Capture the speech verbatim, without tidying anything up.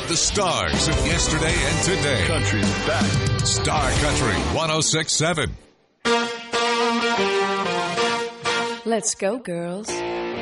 The stars of yesterday and today. Country's back. Star Country one oh six point seven. Let's go, girls.